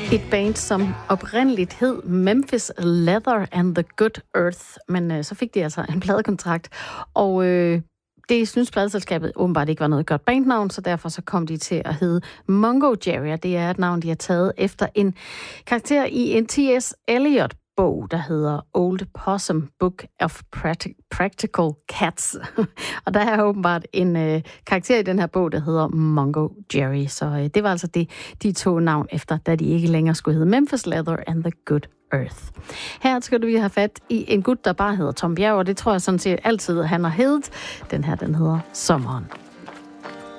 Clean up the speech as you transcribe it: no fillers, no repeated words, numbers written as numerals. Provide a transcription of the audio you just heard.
Et band, som oprindeligt hed Memphis Leather and the Good Earth, men så fik de altså en pladekontrakt, og det synes pladeselskabet åbenbart ikke var noget godt bandnavn, så derfor så kom de til at hedde Mungo Jerry, og det er et navn, de har taget efter en karakter i en T.S. Eliot-bog, der hedder Old Possum Book of Practical Cats. Og der er åbenbart en karakter i den her bog, der hedder Mungo Jerry. Så det var altså det, de tog navn efter, da de ikke længere skulle hedde Memphis Leather and the Good Earth. Her skal du have fat i en gut, der bare hedder Tom Bjerg, og det tror jeg sådan set altid, han har heddet. Den her, den hedder Sommeren.